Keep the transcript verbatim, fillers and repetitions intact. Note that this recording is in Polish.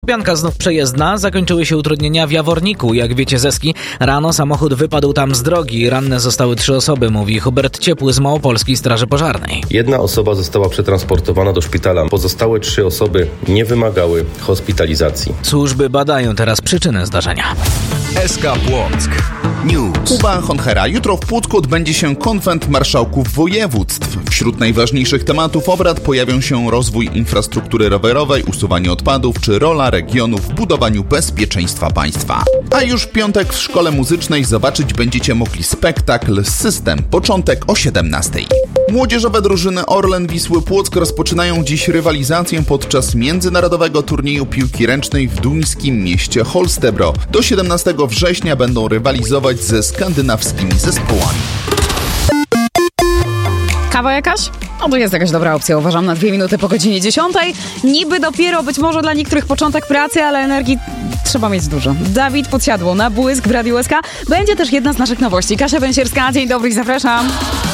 Pianka znów przejezdna, zakończyły się utrudnienia w Jaworniku. Jak wiecie z Eski, rano samochód wypadł tam z drogi. Ranne zostały trzy osoby, mówi Hubert Ciepły z Małopolskiej Straży Pożarnej. Jedna osoba została przetransportowana do szpitala. Pozostałe trzy osoby nie wymagały hospitalizacji. Służby badają teraz przyczynę zdarzenia. S K Płock News. Kuba Honchera. Jutro w Płocku odbędzie się konwent marszałków województw. Wśród najważniejszych tematów obrad pojawią się rozwój infrastruktury rowerowej, usuwanie odpadów czy rola regionu w budowaniu bezpieczeństwa państwa. A już w piątek w szkole muzycznej zobaczyć będziecie mogli spektakl System. Początek o siedemnastej. Młodzieżowe drużyny Orlen Wisły Płock rozpoczynają dziś rywalizację podczas międzynarodowego turnieju piłki ręcznej w duńskim mieście Holstebro. Do siedemnastego września będą rywalizować ze skandynawskimi zespołami. Kawa jakaś? No to jest jakaś dobra opcja, uważam, na dwie minuty po godzinie dziesiątej. Niby dopiero być może dla niektórych początek pracy, ale energii trzeba mieć dużo. Dawid Podsiadło na błysk w Radiu S K. Będzie też jedna z naszych nowości. Kasia Węsierska, dzień dobry, zapraszam.